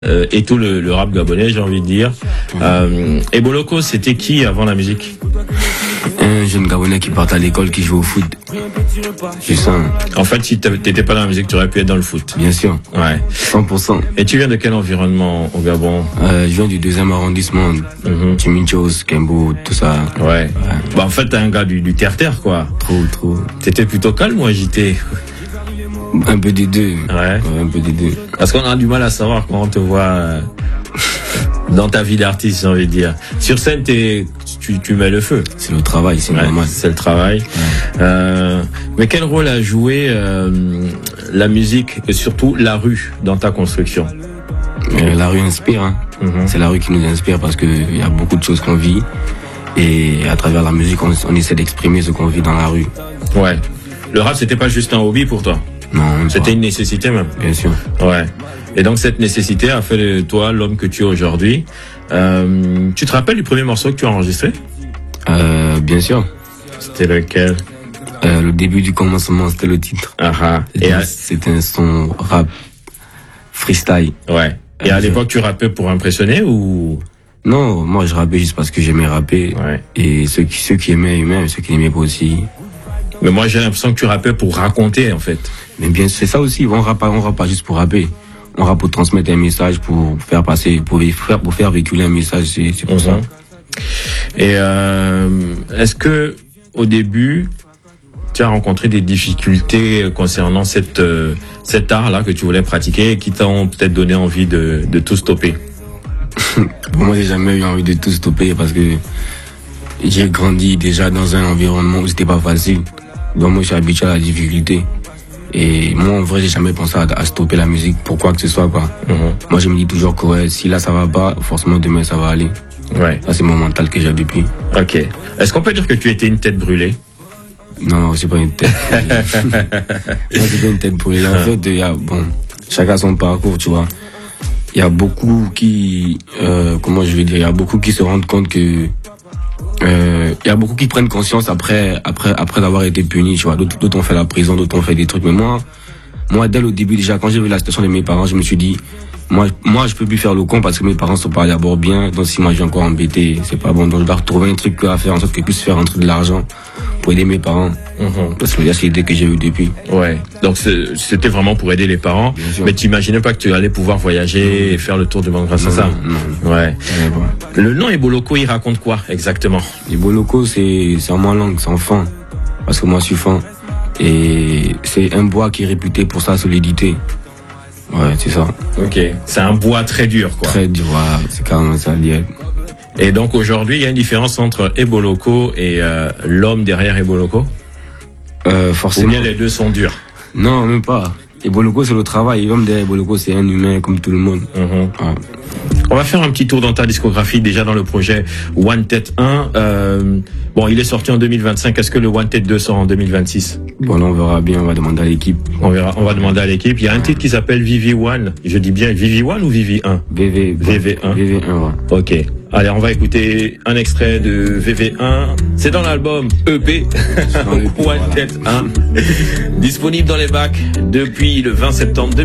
et tout le rap gabonais, j'ai envie de dire. Ebo Loco, c'était qui avant la musique? Un jeune Gabonais qui part à l'école, qui joue au foot. C'est ça. En fait, si t'étais pas dans la musique, tu aurais pu être dans le foot. Bien sûr. Ouais. 100%. Et tu viens de quel environnement au Gabon? Je viens du 2e arrondissement. Timinchos, Kembo, tout ça. Ouais. Bah, en fait, t'es un gars du terre-terre, quoi. Trop. T'étais plutôt calme ou agité? Un peu des deux. Ouais. Un peu des deux. Parce qu'on a du mal à savoir quand on te voit dans ta vie d'artiste, j'ai envie de dire. Sur scène, tu mets le feu. C'est le travail, c'est normal. C'est le travail. Ouais. Mais quel rôle a joué la musique et surtout la rue dans ta construction? La rue inspire. Hein. C'est la rue qui nous inspire parce que il y a beaucoup de choses qu'on vit et à travers la musique, on essaie d'exprimer ce qu'on vit dans la rue. Ouais. Le rap, c'était pas juste un hobby pour toi? Non. C'était une nécessité même. Bien sûr. Ouais. Et donc cette nécessité a fait de toi l'homme que tu es aujourd'hui. Tu te rappelles du premier morceau que tu as enregistré? Bien sûr. C'était lequel? Le début du commencement, c'était le titre. C'était un son rap freestyle. Ouais. Et à l'époque, tu rappais pour impressionner ou? Non, moi je rappais juste parce que j'aimais rapper. Ouais. Et ceux qui aimaient, ceux qui n'aimaient pas aussi. Mais moi j'ai l'impression que tu rappais pour raconter en fait. Mais bien c'est ça aussi, on rappe pas juste pour rapper. On rappe pour transmettre un message, pour faire passer, pour faire véhiculer un message, c'est pour ça. Et est-ce que au début tu as rencontré des difficultés concernant cet art-là que tu voulais pratiquer et qui t'ont peut-être donné envie de tout stopper? Moi, j'ai jamais eu envie de tout stopper parce que j'ai grandi déjà dans un environnement où c'était pas facile. Donc moi, je suis habitué à la difficulté. Et moi, en vrai, j'ai jamais pensé à stopper la musique pour quoi que ce soit, quoi. Moi, je me dis toujours que ouais, si là ça va pas, forcément demain ça va aller. Ouais. Ça, c'est mon mental que j'ai depuis. Ok. Est-ce qu'on peut dire que tu étais une tête brûlée? Non, c'est pas une tête brûlée. Moi, c'est pas une tête brûlée. En fait, chacun son parcours, tu vois. Il y a beaucoup qui, il y a beaucoup qui se rendent compte que, il y a beaucoup qui prennent conscience après avoir été punis, tu vois. D'autres ont fait la prison, d'autres ont fait des trucs. Mais moi, dès le début, déjà, quand j'ai vu la situation de mes parents, je me suis dit, moi, je peux plus faire le con parce que mes parents sont pas d'abord bien. Donc, si moi, je vais encore embêté, c'est pas bon. Donc, je dois retrouver un truc à faire en sorte que je puisse faire rentrer de l'argent pour aider mes parents. Parce que c'est l'idée que j'ai eue depuis. Ouais. Donc, c'était vraiment pour aider les parents. Mais tu imaginais pas que tu allais pouvoir voyager et faire le tour du monde grâce à ça? Non. Ouais. Le nom Ebo Loco, il raconte quoi, exactement? Ebo Loco, c'est en ma langue, c'est en fan. Parce que moi, je suis fan. Et c'est un bois qui est réputé pour sa solidité. Ouais, c'est ça. Ok. C'est un bois très dur, quoi. Très dur, voilà. C'est carrément ça, lié. Et donc, aujourd'hui, il y a une différence entre Ebo Loco et l'homme derrière Ebo Loco? Forcément. Ou bien les deux sont durs? Non, même pas. Ebo Loco, c'est le travail. L'homme derrière Ebo Loco, c'est un humain comme tout le monde. Ouais. On va faire un petit tour dans ta discographie, déjà dans le projet Wanted 1. Bon, il est sorti en 2025. Est-ce que le Wanted 2 sort en 2026? Bon, là, on verra bien. On va demander à l'équipe. On va demander à l'équipe. Il y a un titre qui s'appelle VV1. Je dis bien VV1 ou VV1? VV1. VV1, ouais. Ok. Allez, on va écouter un extrait de VV1. C'est dans l'album EP. Wanted 1. Disponible dans les bacs depuis le 20 septembre 2020.